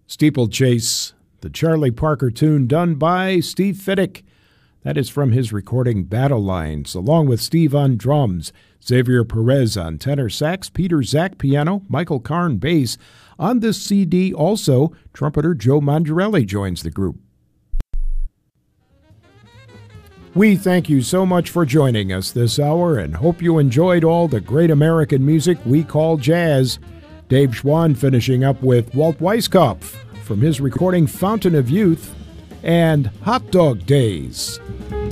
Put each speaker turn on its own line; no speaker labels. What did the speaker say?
Steeplechase, the Charlie Parker tune done by Steve Fiddick. That is from his recording Battle Lines, along with Steve on drums, Xavier Perez on tenor sax, Peter Zach piano, Michael Karn bass. On this CD also, trumpeter Joe Mangiarelli joins the group. We thank you so much for joining us this hour and hope you enjoyed all the great American music we call jazz. Dave Schwann finishing up with Walt Weiskopf from his recording Fountain of Youth and Hot Dog Days.